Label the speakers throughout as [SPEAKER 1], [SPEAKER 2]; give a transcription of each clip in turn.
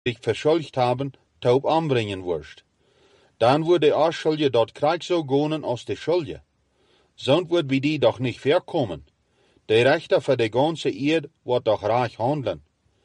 [SPEAKER 1] dich verschuldigd haben, taub anbringen wirst. Dann wird der Ausschuldige dort gleich so gonen als der Schuldige. Sonst wird wie die doch nicht verkommen. Der Rechter für die ganze Erde wird doch reich handeln.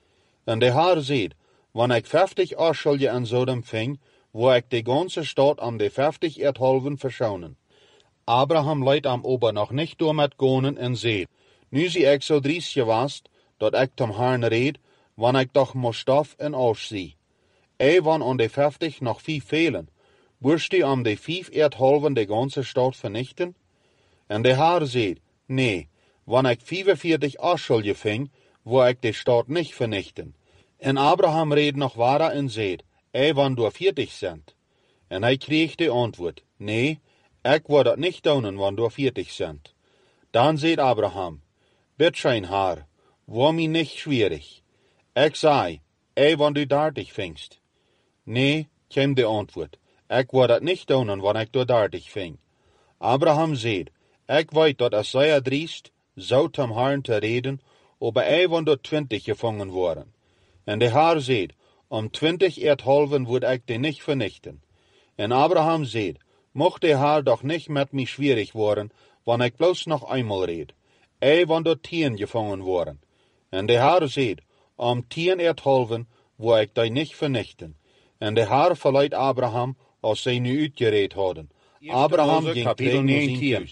[SPEAKER 1] En de Heer zegt, wanneer ik 50 Ausschuldige in Sodom ving, wil ik de ganze stad om de 50 erdhalven verschonen. Abraham leidt am ober nog niet door met gonen en zegt, nu zie ik zo dries geweest, dat ik tom Herrn reed, wanneer ik toch moest stof en as zie. Van aan de 50 nog 5 fehlen, wirst du om de 5 erdhalven de ganze stad vernichten? En de Heer zegt, nee, wanneer ik 45 Ausschuldige ving, wil ik de stad niet vernichten. En Abraham reed nog verder en zegt, wanneer 40 zijn. En hij kreeg de antwoord, nee, ik wil dat niet doen wanneer 40 zijn. Dan zegt Abraham, bitteschön Heer, word mij niet schwierig. Ik zei, wanneer 30 vingst. Nee, kwam de antwoord, ik wil dat niet doen wanneer ik door 30 ving. Abraham zegt, ik weet dat als zij driest, zou tom Herrn te reden, over wanneer 20 gevangen worden. En de Heer zegt, om 20 erdhalven word ik die niet vernichten. En Abraham zegt, mocht de Heer doch niet met mij schwierig worden, wanneer ik bloos nog eenmaal reed. Wanneer 10 gevangen worden. En de Heer zegt, om 10 erdhalven wil ik die niet vernichten. En de Heer verleidt Abraham als zij nu uitgereed hadden. Abraham ging kapitel 19.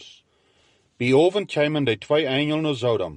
[SPEAKER 1] Bij oven kwamen de 2 engelen naar Sodom.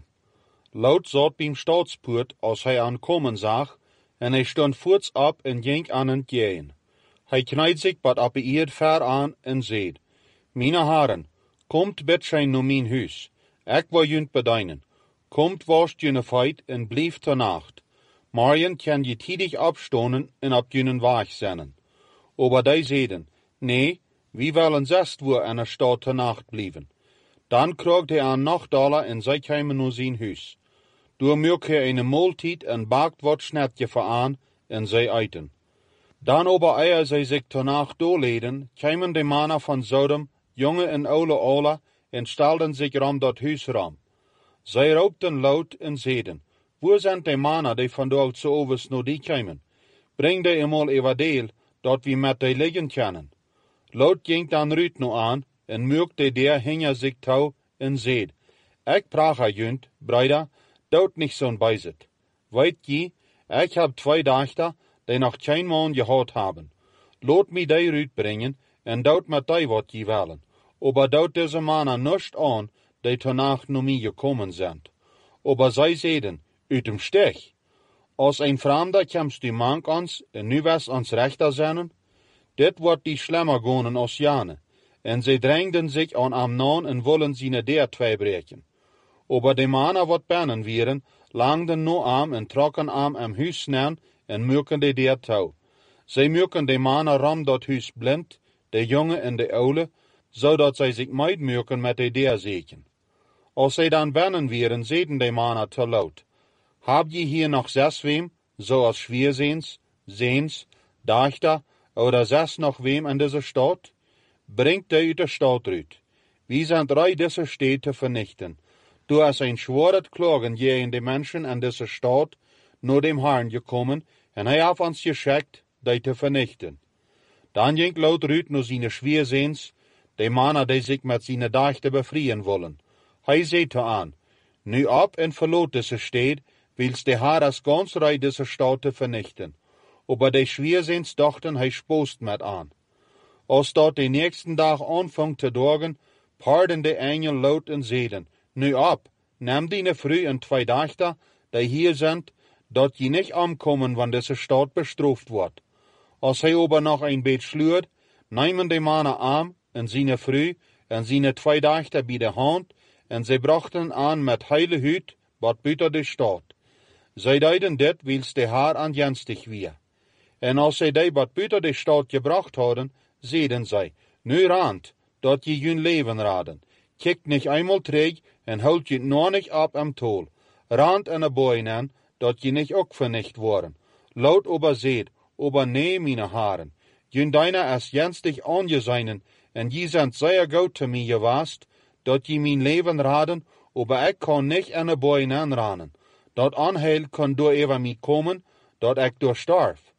[SPEAKER 1] Lot zat bij staatspoort als hij aankomen zag, en hij stond voorts op en ging aan het gaan. Hij knijdt zich wat op de eerd ver aan en zei, Meine heren, komt bitteschön naar mijn huis. Ik wil junt bedienen. Komt wast june feit en blijf ter nacht. Morgen kan je tijdig opstonen en op junen weg zijn. Aber die zeiden, nee, we willen zest voor in de stad ter nacht blijven. Dan kreeg hij aan $8 en zij kwamen naar zijn huis. Door maakte hij een maaltijd en bakt wat snetje voor aan en zij eten. Dan aber eer zij zich ter nacht doorleden, kwamen de mannen van Sodom, jonge en oude alle, en stelden zich rond dat huis ram. Zij roepten Lot en zeiden, waar zijn de mannen die vandaag zo overs naar die kwamen? Breng die eenmaal even deel, dat we met die liggen kunnen. Lot ging dan Ruut nu aan, en maakte der hing zich touw en zeid, ik praat junt, bruider, dood niet zo'n bijzet. Weet je, ik heb 2 dochters, die nog geen man gehad hebben. Laat mij die Ruut brengen, en dood met die wat je willen. Aber dood deze mannen niet aan, die vannacht naar mij gekomen zijn. Aber zij zeiden, uit dem stich. Als een vreemde komst du mank ons, en nu was ons rechter zijn. Dit wordt die slimmer gonen als jane. En zij drängden zich aan Amnon en willen zijn der 2 breken. Aber de mannen wat binnen wieren, langden nu aan en trokken aan am huis neer en mukken de der touw. Zij mukken de mannen ram dat huis blind, de jonge en de oude, zodat zij zich meid mukken met de der zeken. Als zij dan binnen wieren, zeiden de mannen te Lot, heb je hier nog 6 wem, zoals schwierzeens, zeens, dachter, oder 6 nog wem in deze stad? Brengt die uit de stad uit. We zijn drei deze steden te vernichten. Du hast een schworet klagen tegen de mensen in deze stad naar dem Herrn gekomen, en hij heeft ons geschickt, die te vernichten. Dan ging Lot uit naar zijn schwierzeens, de mannen die zich met zijn dachten bevrijen willen. Hij zei te aan, nu op en verlaat deze stad, wils de Heer als gans rij deze stad te vernichten. Aber de schwierzeens dachten hij spoost met aan. Als dat de nächsten dag aanvangt te dagen, paarden de engel Lot en zeiden, nu op, neem die vrouw en 2 dochters, die hier zijn, dat je niet omkomen wanneer deze stad bestraft wordt. Als hij aber nog een beetje sluurt, nemen de mannen aan en zijn vrouw en zijn 2 dochters bij de hand, en zij brachten aan met heile huid wat buiten de stad. Zij deden dit, wils de Heer aanjenstig weer. En als zij die wat buiten de stad gebracht hadden, zeiden zij, nu rand, dat je hun leven raden. Kijk niet eenmaal terug en houd je nog niet op am tol. Rand en de boeien aan, dat je niet ook vernicht worden. Lot aber zeid, aber nee, meine haren. Jun deiner is jenstig aangezijnen, en je zijn zeer goed te mij geweest, dat je mijn leven raden, aber ik kan niet aan de boeien aanranen. Dat aanheil kan door even mij komen, dat ik door starf.